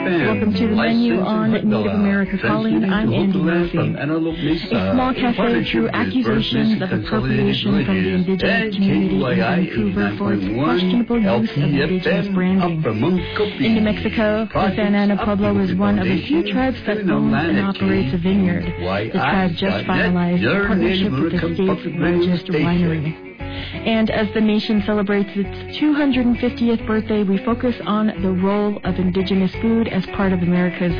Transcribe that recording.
Welcome to the menu on Native America Calling. I'm Andy Murphy. A small cafe drew accusations of appropriation from the indigenous community in Vancouver for its questionable use of indigenous branding. In New Mexico, the Santa Ana Pueblo is one of a few tribes that owns and operates a vineyard. The tribe just finalized a partnership with the state's largest winery. And as the nation celebrates its 250th birthday, we focus on the role of indigenous food as part of America's